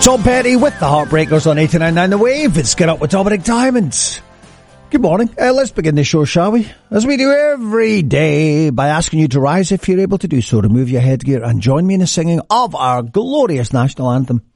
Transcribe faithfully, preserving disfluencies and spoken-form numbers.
Tom Petty with the Heartbreakers on eighty-nine point nine The Wave. It's Get Up with Dominic Diamond. Good morning. Uh, let's begin the show, shall we? As we do every day, by asking you to rise if you're able to do so. Remove your headgear and join me in the singing of our glorious national anthem.